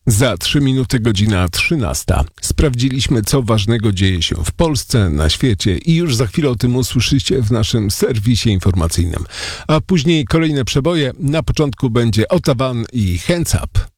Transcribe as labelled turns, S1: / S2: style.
S1: Za 3 minuty godzina 13. Sprawdziliśmy, co ważnego dzieje się w Polsce, na świecie i już za chwilę o tym usłyszycie w naszym serwisie informacyjnym. A później kolejne przeboje. Na początku będzie Ottawa i Hands Up.